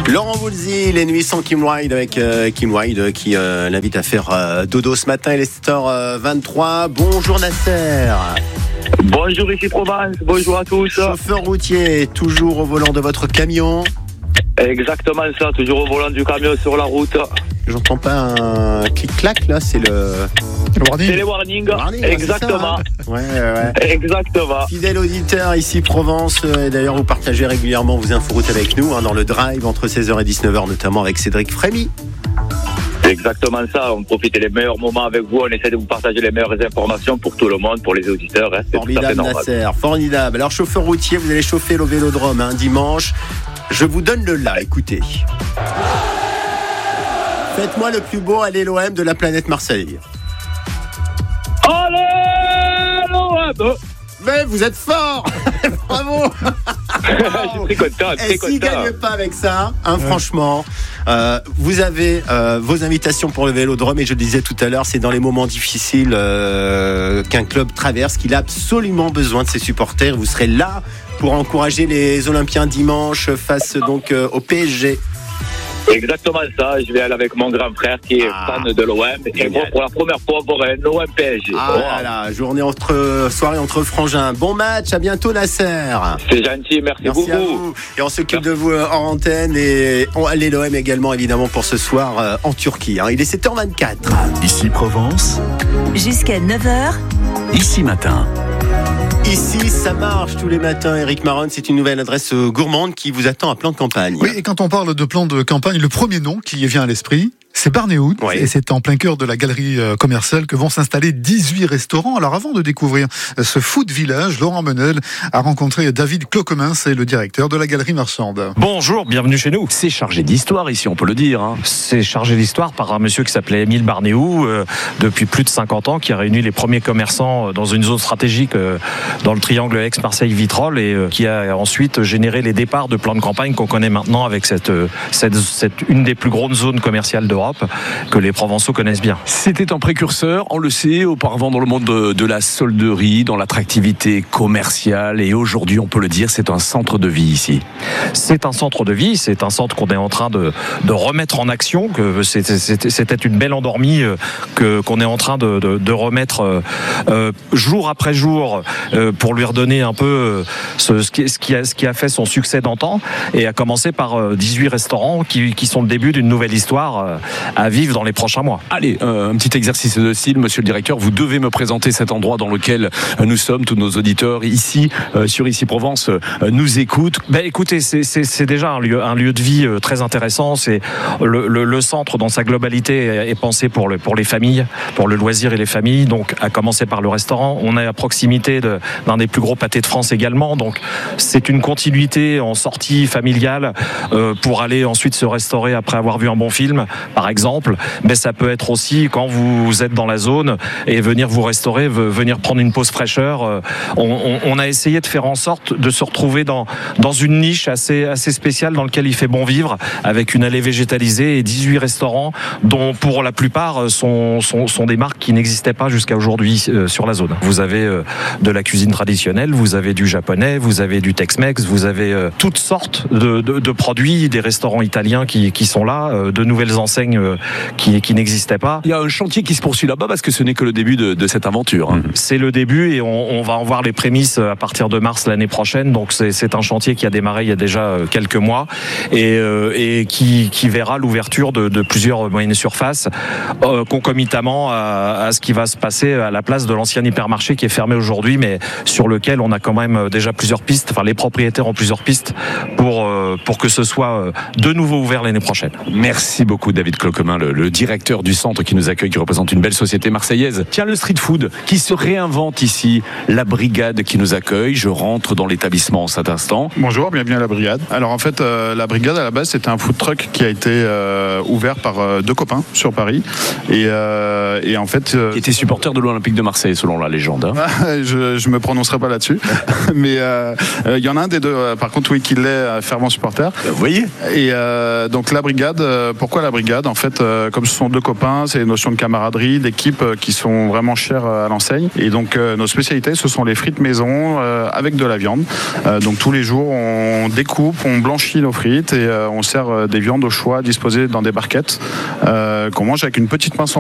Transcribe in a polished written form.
Laurent Voulzy, les nuits sans Kim Wilde avec Kim Wilde qui l'invite à faire dodo ce matin. Il est 7h23. Bonjour Nasser. Bonjour ici Provence, bonjour à tous. Chauffeur routier, toujours au volant de votre camion. Exactement ça, toujours au volant du camion sur la route. J'entends pas un clic-clac là, c'est le warning. C'est les warnings, exactement. Ouais. Exactement. Fidèle auditeur ici Provence, et d'ailleurs vous partagez régulièrement vos inforoutes avec nous dans le drive entre 16h et 19h notamment avec Cédric Frémy. C'est exactement ça, on profite des meilleurs moments avec vous, on essaie de vous partager les meilleures informations pour tout le monde, pour les auditeurs. C'est formidable Nasser, formidable. Alors chauffeur routier, vous allez chauffer le Vélodrome dimanche. Je vous donne le là, écoutez. Faites-moi le plus beau allez l'OM de la planète Marseille. Allez l'OM. Mais vous êtes fort. Bravo. Je suis très content. Et s'il ne gagne pas avec ça, franchement, vous avez vos invitations pour le Vélodrome. Et je le disais tout à l'heure, c'est dans les moments difficiles qu'un club traverse qu'il a absolument besoin de ses supporters. Vous serez là pour encourager les Olympiens dimanche face donc au PSG. Exactement ça, je vais aller avec mon grand frère qui est fan de l'OM et moi pour la première fois voir un OM PSG. Voilà, soirée entre frangins. Bon match, à bientôt Nasser. C'est gentil, merci beaucoup. À vous. Et on s'occupe de vous hors antenne et on allait l'OM également évidemment pour ce soir en Turquie. Il est 7h24. Ici Provence. Jusqu'à 9h. Ici matin. Ici, ça marche tous les matins. Eric Maron, c'est une nouvelle adresse gourmande qui vous attend à Plan de Campagne. Oui, et quand on parle de plan de campagne, le premier nom qui vient à l'esprit, c'est Barnéout. Oui. Et c'est en plein cœur de la galerie commerciale que vont s'installer 18 restaurants. Alors avant de découvrir ce food village, Laurent Menel a rencontré David Cloquemin, c'est le directeur de la galerie marchande. Bonjour, bienvenue chez nous. C'est chargé d'histoire ici, on peut le dire. C'est chargé d'histoire par un monsieur qui s'appelait Émile Barnéout, depuis plus de 50 ans, qui a réuni les premiers commerçants dans une zone stratégique dans le triangle Aix-Marseille-Vitrolles et qui a ensuite généré les départs de Plan de Campagne qu'on connaît maintenant avec cette une des plus grandes zones commerciales d'Europe que les Provençaux connaissent bien. C'était un précurseur, on le sait, auparavant dans le monde de la solderie, dans l'attractivité commerciale, et aujourd'hui, on peut le dire, c'est un centre de vie ici. C'est un centre de vie, c'est un centre qu'on est en train de remettre en action, que c'était une belle endormie qu'on est en train de remettre jour après jour pour lui redonner un peu ce qui a fait son succès d'antan, et à commencer par 18 restaurants qui sont le début d'une nouvelle histoire à vivre dans les prochains mois. Allez, un petit exercice de style, monsieur le directeur, vous devez me présenter cet endroit dans lequel nous sommes, tous nos auditeurs ici, sur Ici Provence, nous écoutent. Écoutez, c'est déjà un lieu de vie très intéressant. C'est le centre dans sa globalité est pensé pour les familles, pour le loisir et les familles, donc à commencer par le restaurant. On est à proximité d'un des plus gros pâtés de France également, donc c'est une continuité en sortie familiale pour aller ensuite se restaurer après avoir vu un bon film, par exemple, mais ça peut être aussi quand vous êtes dans la zone et venir vous restaurer, venir prendre une pause fraîcheur. On a essayé de faire en sorte de se retrouver dans une niche assez spéciale dans laquelle il fait bon vivre, avec une allée végétalisée et 18 restaurants dont pour la plupart sont des marques qui n'existaient pas jusqu'à aujourd'hui sur la zone. Vous avez de la cuisine traditionnelle, vous avez du japonais, vous avez du Tex-Mex, vous avez toutes sortes de produits, des restaurants italiens qui sont là, de nouvelles enseignes qui n'existaient pas. Il y a un chantier qui se poursuit là-bas parce que ce n'est que le début de cette aventure. C'est le début et on va en voir les prémices à partir de mars l'année prochaine. Donc c'est un chantier qui a démarré il y a déjà quelques mois et qui verra l'ouverture de plusieurs moyennes surfaces concomitamment à ce qui va se passer à la place de l'ancien hypermarché qui est fermé aujourd'hui, mais sur lequel on a quand même déjà plusieurs pistes. Enfin, les propriétaires ont plusieurs pistes pour que ce soit de nouveau ouvert l'année prochaine. Merci beaucoup David Cloquemin, le directeur du centre qui nous accueille, qui représente une belle société marseillaise. Tiens, le street food qui se réinvente ici, la brigade qui nous accueille. Je rentre dans l'établissement en cet instant. Bonjour, bienvenue à la brigade. Alors en fait, la brigade à la base c'était un food truck qui a été ouvert par deux copains sur Paris et en fait qui était supporter de l'Olympique de Marseille selon la légende. Je me prononcerai pas là-dessus, mais il y en a un des deux par contre oui qui l'est fervent supporter. Vous voyez. Et donc la brigade, pourquoi la brigade? En fait, comme ce sont deux copains, c'est les notions de camaraderie, d'équipe qui sont vraiment chères à l'enseigne. Et donc, nos spécialités, ce sont les frites maison avec de la viande. Donc, tous les jours, on découpe, on blanchit nos frites et on sert des viandes au choix disposées dans des barquettes qu'on mange avec une petite pince